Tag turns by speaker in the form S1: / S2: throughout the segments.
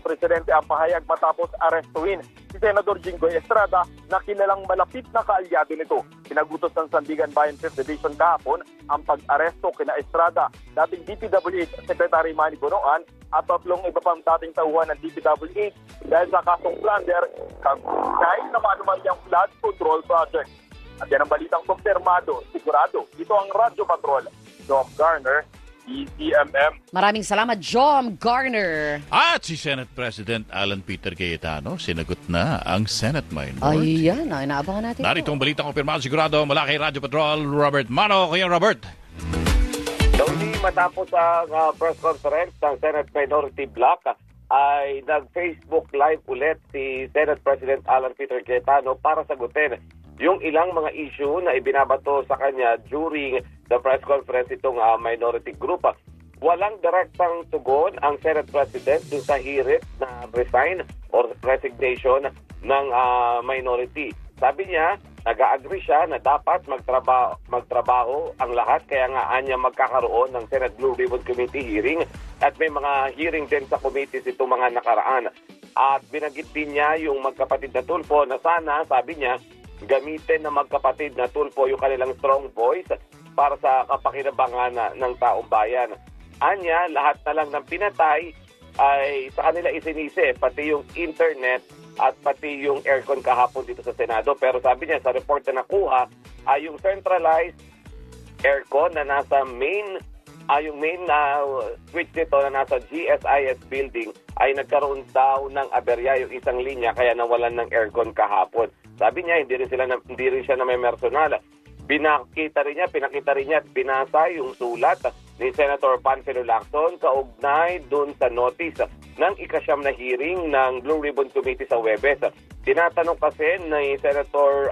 S1: Presidente ang pahayag matapos arestuhin si Senador Jinggoy Estrada na kilalang malapit na kaalyado nito. Pinagutos ng Sandigan Bayan 5th Division kahapon ang pag-aresto kina Estrada, dating DPWH Secretary Manny Bonoan at 3 iba pang dating tauhan ng DPWH dahil sa kasong plunder kahit na manumalyang flood control project. At yan ang balitang kumpirmado, sigurado. Ito ang Radyo Patrol. Jom Garner, DZMM.
S2: Maraming salamat, Jom Garner.
S3: At si Senate President Alan Peter Cayetano, sinagot na ang Senate minority.
S2: Ayan, inaabangan natin.
S3: Narito ang balitang kumpirmado sigurado mula kay Radyo Patrol, Robert Mano. Kaya Robert.
S4: Tony, matapos ang press conference ng Senate Minority Bloc, ay nag-Facebook Live ulit si Senate President Alan Peter Cayetano para sagutin yung ilang mga issue na ibinabato sa kanya during the press conference itong minority group. Walang direktang tugon ang Senate President dun sa hirit na resign or resignation ng minority. Sabi niya, nag-agree siya na dapat magtrabaho ang lahat, kaya nga anya magkakaroon ng Senate Blue Ribbon Committee hearing at may mga hearing din sa committees itong mga nakaraan. At binanggit din niya yung magkapatid na Tulfo na sana, sabi niya, gamitin na magkapatid na Tulfo yung kanilang strong voice para sa kapakinabangan ng taong bayan. Anya, lahat na lang ng pinatay ay sa kanila isinisi, pati yung internet at pati yung aircon kahapon dito sa Senado. Pero sabi niya, sa report na nakuha, ay yung centralized aircon na nasa yung main switch nito na nasa GSIS building ay nagkaroon daw ng aberya yung isang linya kaya nawalan ng aircon kahapon. Sabi niya, hindi rin siya na may personal. Pinakita rin niya at binasa yung sulat ni Senator Panfilo Lacson kaugnay dun sa notice ng ikasyam na hearing ng Blue Ribbon Committee sa Huwebes. Tinatanong kasi ni Senator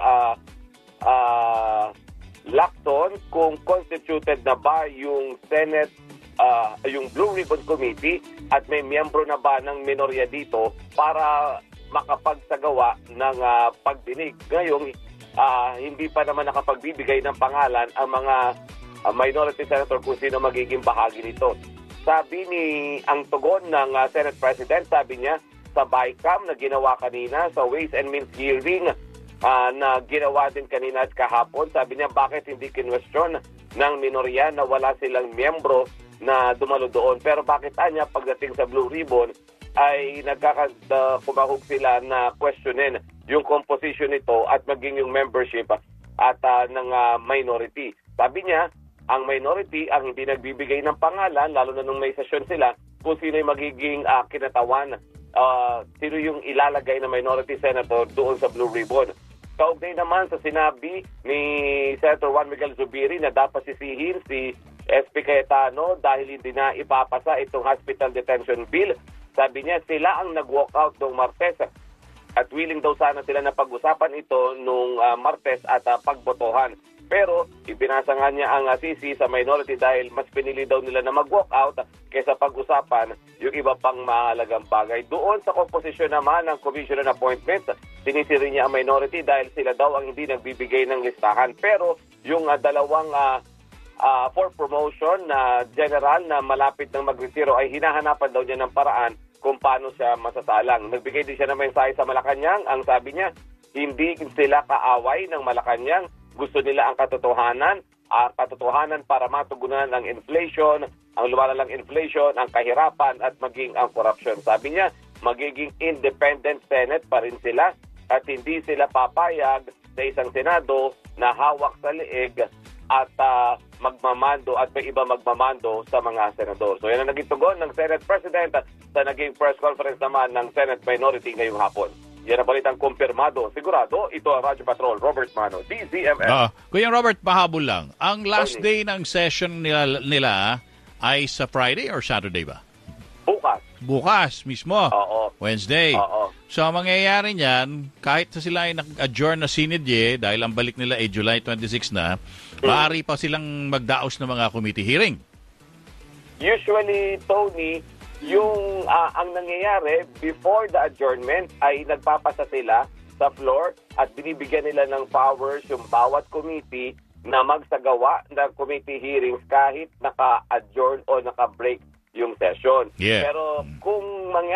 S4: Lacson kung constituted na ba yung Senate, yung Blue Ribbon Committee at may miyembro na ba ng minorya dito para makapagsagawa ng pagdinig. Ngayong hindi pa naman nakapagbibigay ng pangalan ang mga minority senator kung sino magiging bahagi nito. Sabi ang tugon ng Senate President, sabi niya sa BICAM na ginawa kanina, sa Ways and Means hearing na ginawa din kanina at kahapon, sabi niya bakit hindi kinwestiyon ng minorya na wala silang miyembro na dumalo doon. Pero bakit anya pagdating sa Blue Ribbon ay kumahog sila na questionin yung composition nito at maging yung membership at ng minority. Sabi niya, ang minority ang hindi nagbibigay ng pangalan, lalo na nung may session sila, kung sino yung magiging kinatawan, sino yung ilalagay na minority senator doon sa Blue Ribbon. Kaugnay naman sa sinabi ni Senator Juan Miguel Zubiri na dapat sisihin si SP Cayetano dahil hindi na ipapasa itong hospital detention bill. Sabi niya, sila ang nag-walk out noong Martes at willing daw sana sila na pag-usapan ito nung Martes at pagbotohan. Pero ibinasa nga niya ang sisi sa minority dahil mas pinili daw nila na mag-walk out kaysa pag-usapan yung iba pang mahalagang bagay. Doon sa composition naman ng Commission on Appointments, sinisiri niya ang minority dahil sila daw ang hindi nagbibigay ng listahan. Pero yung dalawang for promotion na general na malapit ng mag-retiro ay hinahanapan daw niya ng paraan kung paano siya masasalang. Nagbigay din siya ng mensahe sa Malacanang. Ang sabi niya, hindi sila kaaway ng Malacanang. Gusto nila ang katotohanan para matugunan ang inflation, ang lumalalang inflation, ang kahirapan at maging ang korupsyon. Sabi niya, magiging independent Senate pa rin sila at hindi sila papayag sa isang Senado na hawak sa leeg at magmamando at may iba magmamando sa mga senador. So yan ang naging tugon ng Senate President sa naging press conference naman ng Senate Minority ngayong hapon. Yan ang balitang kumpirmado. Sigurado, ito ang Radyo Patrol, Robert Mano, DZMM.
S3: Kuya Robert, pahabol lang. Ang last day ng session nila ay sa Friday or Saturday ba? Bukas mismo.
S4: Oo.
S3: Wednesday.
S4: Oo.
S3: So, ang mangyayari niyan, kahit sila ay nag-adjourn na sinidye, dahil ang balik nila ay July 26 na, maaari pa silang magdaos ng mga committee hearing.
S4: Usually, Tony, yung ang nangyayari before the adjournment ay nagpapasa sila sa floor at binibigyan nila ng powers yung bawat committee na magsagawa ng committee hearings kahit naka-adjourn o naka-break yung session.
S3: Yeah.
S4: Pero kung